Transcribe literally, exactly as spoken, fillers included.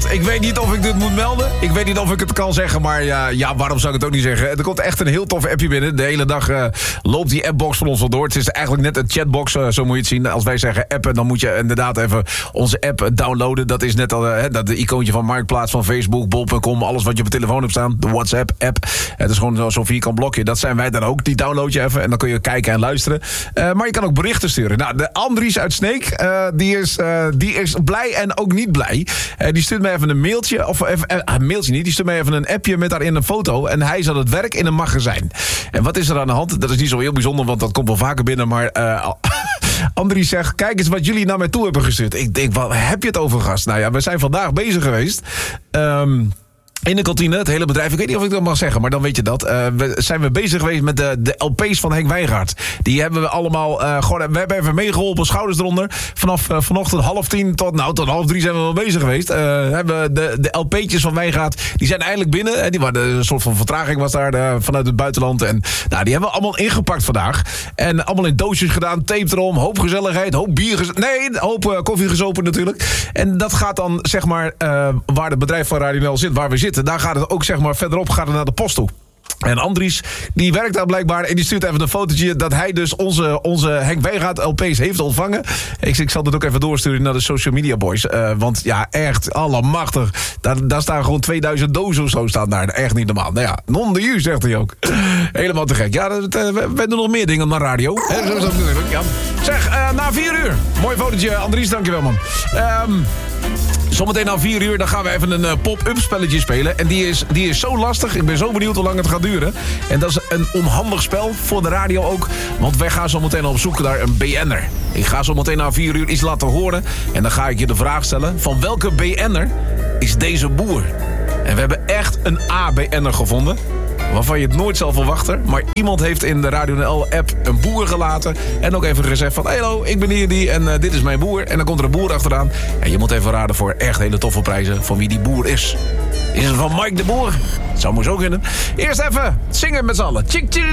Ik weet niet of ik dit moet melden. Ik weet niet of ik het kan zeggen, maar ja, ja waarom zou ik het ook niet zeggen? Er komt echt een heel tof appje binnen. De hele dag uh, loopt die appbox van ons wel door. Het is eigenlijk net een chatbox, uh, zo moet je het zien. Als wij zeggen appen, dan moet je inderdaad even onze app downloaden. Dat is net al uh, dat de icoontje van Marktplaats, van Facebook, bol punt com, alles wat je op je telefoon hebt staan. De WhatsApp-app. Het is gewoon zo'n vierkant blokje. Dat zijn wij dan ook. Die download je even en dan kun je kijken en luisteren. Uh, maar je kan ook berichten sturen. Nou, de Andries uit Sneek, uh, die, is, uh, die is blij en ook niet blij. Uh, die stuurt mij even een mailtje, of even, uh, een mailtje niet, die stuurt mij even een appje met daarin een foto. En hij is aan het werk in een magazijn. En wat is er aan de hand? Dat is niet zo heel bijzonder, want dat komt wel vaker binnen, maar Uh, Andries zegt, kijk eens wat jullie naar mij toe hebben gestuurd. Ik denk, wat heb je het over, gast? Nou ja, we zijn vandaag bezig geweest. Um, In de kantine, het hele bedrijf, ik weet niet of ik dat mag zeggen, maar dan weet je dat. Uh, we zijn we bezig geweest met de, de L P's van Henk Wijngaard. Die hebben we allemaal, uh, gewoon, we hebben even meegeholpen, schouders eronder. Vanaf uh, vanochtend half tien tot, nou, tot half drie zijn we wel bezig geweest. Uh, hebben we de, de L P'tjes van Wijngaard, die zijn eindelijk binnen. En die waren een soort van vertraging was daar uh, vanuit het buitenland. En nou, die hebben we allemaal ingepakt vandaag. En allemaal in doosjes gedaan, tape erom, hoop gezelligheid, hoop bier gez- Nee, hoop uh, koffie gezopen natuurlijk. En dat gaat dan, zeg maar, uh, waar het bedrijf van Radio N L zit, waar we zitten, daar gaat het ook, zeg maar, verderop gaat het naar de post toe. En Andries, die werkt daar blijkbaar en die stuurt even een fotootje dat hij dus onze, onze Henk Wijngaard L P's heeft ontvangen. Ik, ik zal dit ook even doorsturen naar de social media boys. Uh, want ja, echt, allemachtig. Daar, daar staan gewoon tweeduizend dozen of zo staan daar. Echt niet normaal. Nou ja, non de u, zegt hij ook. Helemaal te gek. Ja, dat, uh, we, we doen nog meer dingen dan radio. Hè, zo is dat natuurlijk. Ja. Zeg, uh, na vier uur. Mooi fotootje, Andries, dankjewel, man. Um, Zometeen na vier uur dan gaan we even een uh, pop-up spelletje spelen. En die is, die is zo lastig. Ik ben zo benieuwd hoe lang het gaat duren. En dat is een onhandig spel voor de radio ook. Want wij gaan zo meteen op zoek naar een B N'er. Ik ga zo meteen na vier uur iets laten horen. En dan ga ik je de vraag stellen: van welke B N'er is deze boer? En we hebben echt een A B N'er gevonden, waarvan je het nooit zal verwachten. Maar iemand heeft in de Radio N L-app een boer gelaten. En ook even gezegd van, hallo, ik ben hier die en uh, dit is mijn boer. En dan komt er een boer achteraan. En je moet even raden voor echt hele toffe prijzen van wie die boer is. Is het van Mike de Boer? Dat zou moest ook kunnen. Eerst even zingen met z'n allen. Tjik, tjik.